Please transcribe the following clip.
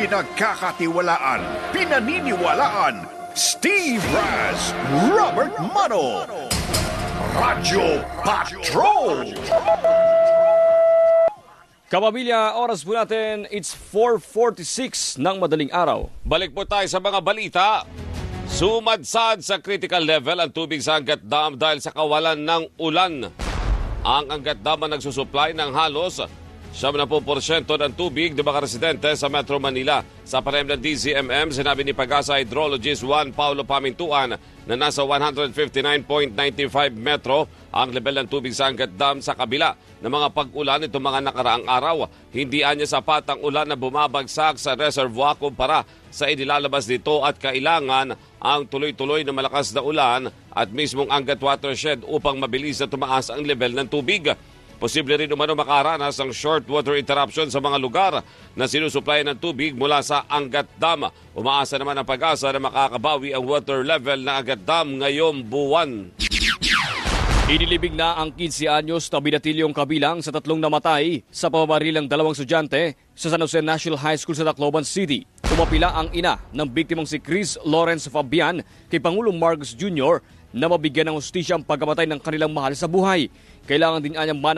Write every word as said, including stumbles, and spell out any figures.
pinagkakatiwalaan, pinaniniwalaan. Steve Raz, Robert Mano. Radyo Patrol. Kapamilya, oras po natin, it's four forty-six ng madaling araw. Balik po tayo sa mga balita. Sumadsad sa critical level ang tubig sa Angat Dam dahil sa kawalan ng ulan. Ang Angat Dam ang nagsusupply ng halos seventy percent ng tubig ng mga residente sa Metro Manila. Sa panayam ng D Z M M, sinabi ni Pag-asa Hydrologist Juan Paulo Pamintuan na nasa one fifty-nine point nine five metro ang level ng tubig sa Angat Dam sa kabila ng mga pag-ulan itong mga nakaraang araw. Hindi anya sapat ang ulan na bumabagsak sa reservoir kumpara sa inilalabas dito at kailangan ang tuloy-tuloy na malakas na ulan at mismong Angat watershed upang mabilis na tumaas ang level ng tubig. Posible rin umano makaranas ng short water interruption sa mga lugar na sinusuplayan ng tubig mula sa Angat Dam. Umaasa naman ang Pag-asa na makakabawi ang water level ng Angat Dam ngayong buwan. Inilibing na ang fifteen anyos na binatilyong kabilang sa tatlong namatay sa pamamaril ng dalawang estudyante sa San Jose National High School sa Tacloban City. Umapila ang ina ng biktimang si Chris Lawrence Fabian kay Pangulong Marcos Junior na mabigyan ng hustisya ang pagkamatay ng kanilang mahal sa buhay. Kailangan din anyang